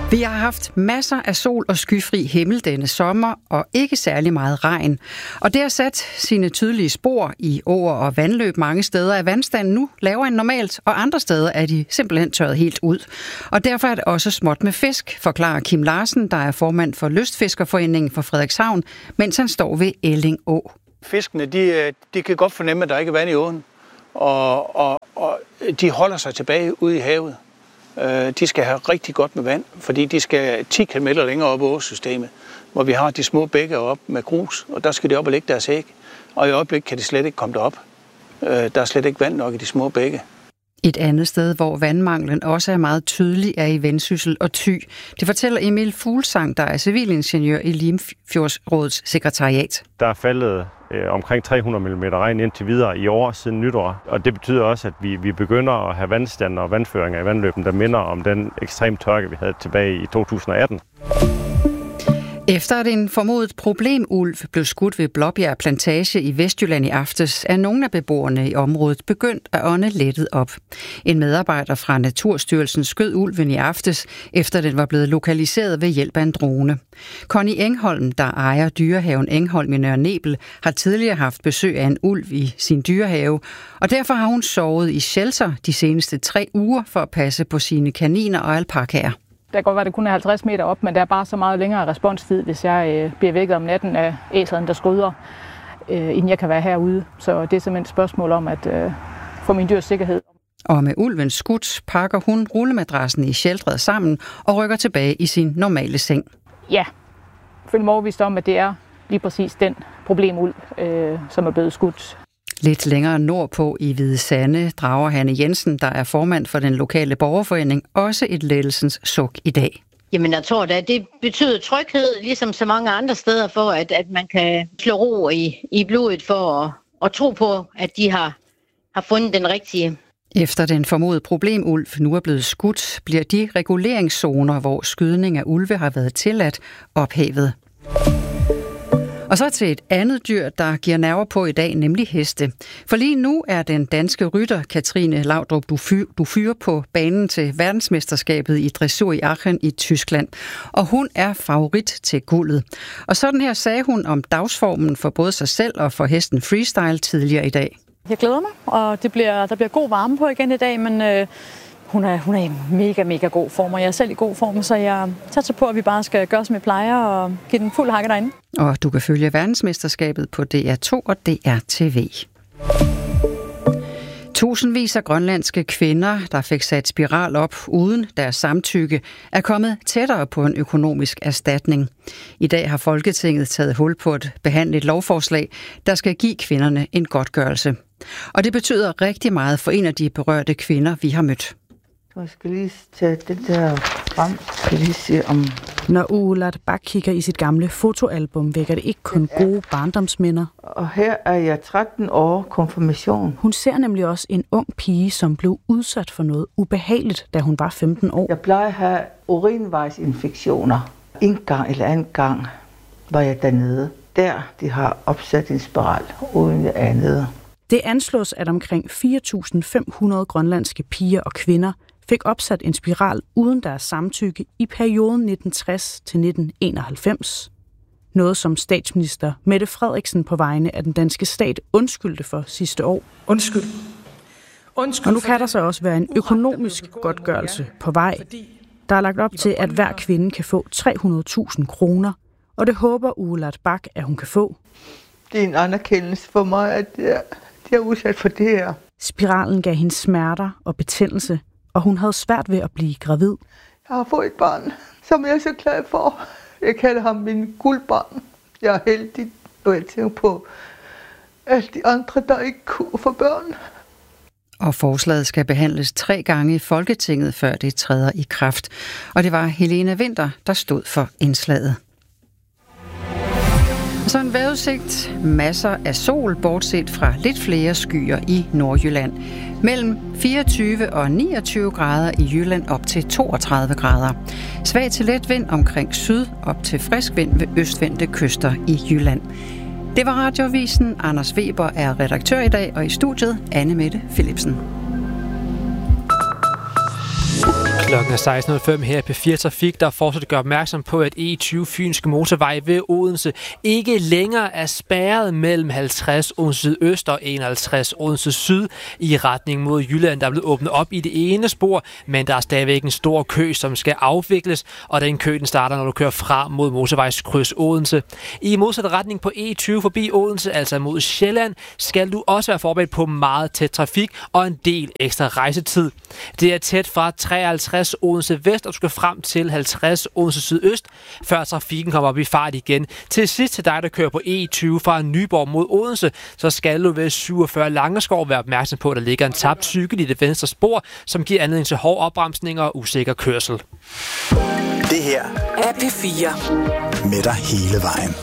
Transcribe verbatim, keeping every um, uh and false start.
Vi har haft masser af sol og skyfri himmel denne sommer, og ikke særlig meget regn. Og det har sat sine tydelige spor i åer og vandløb. Mange steder er vandstanden nu lavere end normalt, og andre steder er de simpelthen tørret helt ud. Og derfor er det også småt med fisk, forklarer Kim Larsen, der er formand for Lystfiskerforeningen for Frederikshavn, mens han står ved Elling Å. Fiskene, de, de kan godt fornemme, at der ikke er vand i åen, og, og, og de holder sig tilbage ude i havet. De skal have rigtig godt med vand, fordi de skal ti kilometer længere op i åsystemet, hvor vi har de små bække op med grus, og der skal de op og lægge deres æg. Og i øjeblikket kan de slet ikke komme derop. Der er slet ikke vand nok i de små bække. Et andet sted, hvor vandmanglen også er meget tydelig, er i Vendsyssel og Thy. Det fortæller Emil Fuglsang, der er civilingeniør i Limfjordsrådets sekretariat. Der er faldet øh, omkring tre hundrede millimeter regn indtil videre i år siden nytår. Og det betyder også, at vi, vi begynder at have vandstand og vandføringer i vandløben, der minder om den ekstrem tørke, vi havde tilbage i to tusind og atten. Efter at en formodet problemulv blev skudt ved Blåbjerg Plantage i Vestjylland i aftes, er nogle af beboerne i området begyndt at ånde lettet op. En medarbejder fra Naturstyrelsen skød ulven i aftes, efter den var blevet lokaliseret ved hjælp af en drone. Connie Engholm, der ejer dyrehaven Engholm i Nørre Nebel, har tidligere haft besøg af en ulv i sin dyrehave, og derfor har hun sovet i shelter de seneste tre uger for at passe på sine kaniner og alpakaer. Der kan godt være, at det kun er halvtreds meter op, men der er bare så meget længere responstid, hvis jeg øh, bliver vækket om natten af æseren, der skrydder, øh, inden jeg kan være herude. Så det er simpelthen et spørgsmål om at øh, få min dyrs sikkerhed. Og med ulven skudt pakker hun rullemadrassen i shelteret sammen og rykker tilbage i sin normale seng. Ja, jeg føler mig overbevist om, at det er lige præcis den problemulv, øh, som er blevet skudt. Lidt længere nordpå i Hvide Sande drager Hanne Jensen, der er formand for den lokale borgerforening, også et lettelsens suk i dag. Jamen jeg tror da, det betyder tryghed, ligesom så mange andre steder, for at, at man kan slå ro i, i blodet for at, at tro på, at de har, har fundet den rigtige. Efter den formodede problemulv nu er blevet skudt, bliver de reguleringszoner, hvor skydning af ulve har været tilladt, ophævet. Og så til et andet dyr, der giver nerver på i dag, nemlig heste. For lige nu er den danske rytter Katrine Laudrup Dufur på banen til verdensmesterskabet i dressur i Aachen i Tyskland. Og hun er favorit til guldet. Og sådan her sagde hun om dagsformen for både sig selv og for hesten Freestyle tidligere i dag. Jeg glæder mig, og det bliver, der bliver god varme på igen i dag, men øh, hun, er, hun er i mega, mega god form, og jeg er selv i god form, så jeg satser på, at vi bare skal gøre, som vi plejer, og give den fuld hakke derinde. Og du kan følge verdensmesterskabet på D R to og D R T V. Tusindvis af grønlandske kvinder, der fik sat spiral op uden deres samtykke, er kommet tættere på en økonomisk erstatning. I dag har Folketinget taget hul på at behandle et lovforslag, der skal give kvinderne en godtgørelse. Og det betyder rigtig meget for en af de berørte kvinder, vi har mødt. Jeg skal lige tage det der frem. Jeg skal lige se om... Når Uulat Bak kigger i sit gamle fotoalbum, vækker det ikke kun gode barndomsminder. Og her er jeg tretten år, konfirmation. Hun ser nemlig også en ung pige, som blev udsat for noget ubehageligt, da hun var femten år. Jeg plejer at have urinvejsinfektioner. En gang eller anden gang var jeg dernede. Der, de har opsat en spiral uden andet. Det anslås, at omkring fire tusind fem hundrede grønlandske piger og kvinder fik opsat en spiral uden deres samtykke i perioden nitten tres til nitten enoghalvfems. Noget som statsminister Mette Frederiksen på vegne af den danske stat undskyldte for sidste år. Undskyld. Undskyld. Og nu kan der så også være en økonomisk godtgørelse på vej. Der er lagt op til, at hver kvinde kan få tre hundrede tusind kroner, og det håber Uulat Bak, at hun kan få. Det er en anerkendelse for mig, at jeg er udsat for det her. Spiralen gav hende smerter og betændelse, og hun havde svært ved at blive gravid. Jeg har fået et barn, som jeg er så glad for. Jeg kalder ham min guldbarn. Jeg er heldig, og jeg tænker på alle de andre, der ikke kunne få børn. Og forslaget skal behandles tre gange i Folketinget, før det træder i kraft. Og det var Helena Winther, der stod for indslaget. Så en vejrudsigt, masser af sol, bortset fra lidt flere skyer i Nordjylland. Mellem fireogtyve og niogtyve grader i Jylland op til toogtredive grader. Svag til let vind omkring syd, op til frisk vind ved østvendte kyster i Jylland. Det var Radioavisen. Anders Weber er redaktør i dag, og i studiet Anne Mette Philipsen. Klokken er seksten nul fem her i P fire Trafik, der fortsat gør opmærksom på, at E tyve Fynske Motorvej ved Odense ikke længere er spærret mellem halvtreds Odense Syd Øst og enoghalvtreds Odense Syd i retning mod Jylland. Der er blevet åbnet op i det ene spor, men der er stadigvæk en stor kø, som skal afvikles, og den kø den starter, når du kører frem mod motorvejskryds Odense. I modsat retning på E tyve forbi Odense, altså mod Sjælland, skal du også være forberedt på meget tæt trafik og en del ekstra rejsetid. Det er tæt fra treoghalvtreds Odense Vest, og du skal frem til halvtreds Odense Sydøst, før trafikken kommer op i fart igen. Til sidst til dig, der kører på E tyve fra Nyborg mod Odense, så skal du ved syvogfyrre Langeskov være opmærksom på, at der ligger en tabt cykel i det venstre spor, som giver anledning til hård opbremsning og usikker kørsel. Det her er P fire. Med dig hele vejen.